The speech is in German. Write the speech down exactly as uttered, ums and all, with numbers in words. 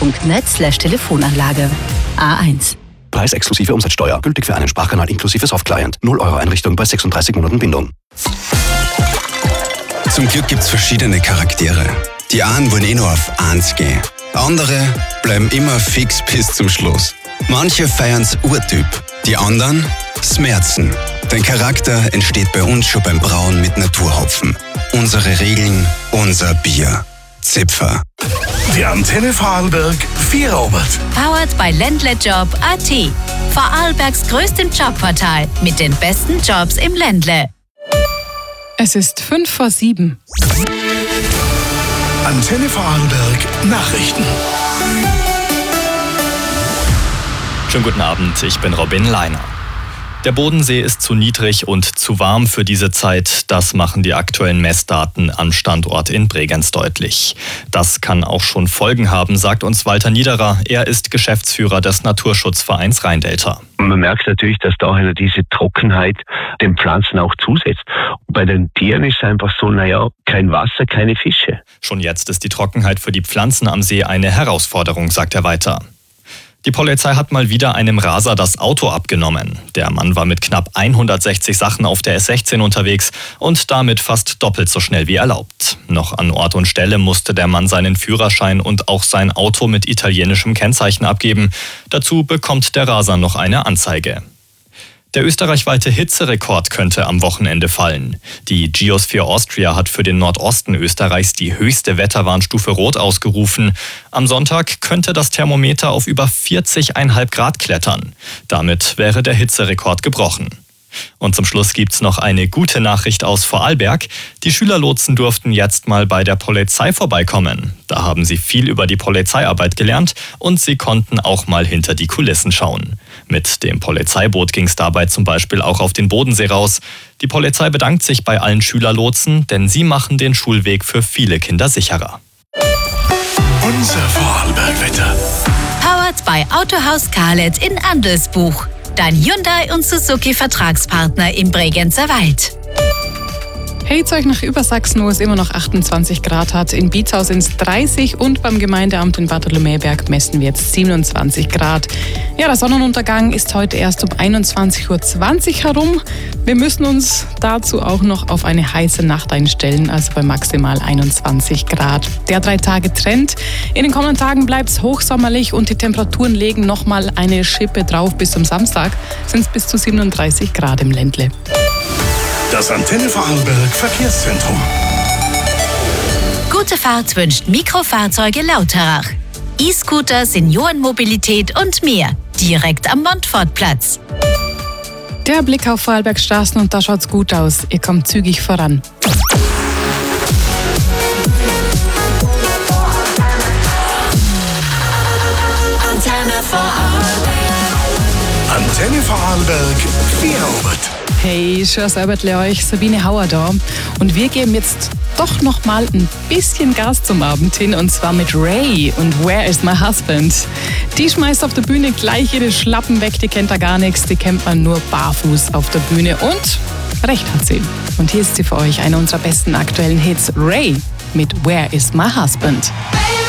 punkt net slash Telefonanlage. A eins. Preis exklusive Umsatzsteuer. Gültig für einen Sprachkanal inklusive Softclient. null Euro Einrichtung bei sechsunddreißig Monaten Bindung. Zum Glück gibt's verschiedene Charaktere. Die einen wollen eh nur auf eins gehen. Andere bleiben immer fix bis zum Schluss. Manche feiern's Urtyp. Die anderen Smerzen. Dein Charakter entsteht bei uns schon beim Brauen mit Naturhopfen. Unsere Regeln, unser Bier. Zipfer. Die Antenne Vorarlberg Vierobert. Powered by Ländlejob Punkt a t. Vorarlbergs größtem Jobportal mit den besten Jobs im Ländle. Es ist fünf vor sieben. Antenne Vorarlberg Nachrichten. Schönen guten Abend, ich bin Robin Leiner. Der Bodensee ist zu niedrig und zu warm für diese Zeit. Das machen die aktuellen Messdaten am Standort in Bregenz deutlich. Das kann auch schon Folgen haben, sagt uns Walter Niederer. Er ist Geschäftsführer des Naturschutzvereins Rheindelta. Man merkt natürlich, dass da diese Trockenheit den Pflanzen auch zusetzt. Bei den Tieren ist es einfach so, naja, kein Wasser, keine Fische. Schon jetzt ist die Trockenheit für die Pflanzen am See eine Herausforderung, sagt er weiter. Die Polizei hat mal wieder einem Raser das Auto abgenommen. Der Mann war mit knapp hundertsechzig Sachen auf der S sechzehn unterwegs und damit fast doppelt so schnell wie erlaubt. Noch an Ort und Stelle musste der Mann seinen Führerschein und auch sein Auto mit italienischem Kennzeichen abgeben. Dazu bekommt der Raser noch eine Anzeige. Der österreichweite Hitzerekord könnte am Wochenende fallen. Die Geosphere Austria hat für den Nordosten Österreichs die höchste Wetterwarnstufe Rot ausgerufen. Am Sonntag könnte das Thermometer auf über vierzig Komma fünf Grad klettern. Damit wäre der Hitzerekord gebrochen. Und zum Schluss gibt's noch eine gute Nachricht aus Vorarlberg. Die Schülerlotsen durften jetzt mal bei der Polizei vorbeikommen. Da haben sie viel über die Polizeiarbeit gelernt und sie konnten auch mal hinter die Kulissen schauen. Mit dem Polizeiboot ging's dabei zum Beispiel auch auf den Bodensee raus. Die Polizei bedankt sich bei allen Schülerlotsen, denn sie machen den Schulweg für viele Kinder sicherer. Unser Vorarlberg-Wetter. Powered by Autohaus Karlet in Andelsbuch. Dein Hyundai und Suzuki Vertragspartner im Bregenzer Wald. Heyzeug nach Übersachsen, wo es immer noch achtundzwanzig Grad hat. In Bietzau sind es dreißig und beim Gemeindeamt in Bartholomäberg messen wir jetzt siebenundzwanzig Grad. Ja, der Sonnenuntergang ist heute erst um einundzwanzig Uhr zwanzig herum. Wir müssen uns dazu auch noch auf eine heiße Nacht einstellen, also bei maximal einundzwanzig Grad. Der Drei-Tage-Trend. In den kommenden Tagen bleibt es hochsommerlich und die Temperaturen legen nochmal eine Schippe drauf. Bis zum Samstag sind es bis zu siebenunddreißig Grad im Ländle. Das Antenne Vorarlberg Verkehrszentrum. Gute Fahrt wünscht Mikrofahrzeuge Lauterach. E-Scooter, Seniorenmobilität und mehr. Direkt am Montfortplatz. Der Blick auf Vorarlberg Straßen und da schaut's gut aus. Ihr kommt zügig voran. Antenne Vorarlberg. Antenne Vorarlberg Vierobert. Hey, schön serbertle euch, Sabine Hauer da. Und wir geben jetzt doch noch mal ein bisschen Gas zum Abend hin, und zwar mit Ray und Where is my husband? Die schmeißt auf der Bühne gleich ihre Schlappen weg, die kennt da gar nichts, die kennt man nur barfuß auf der Bühne, und recht hat sie. Und hier ist sie für euch, einer unserer besten aktuellen Hits, Ray mit Where is my husband?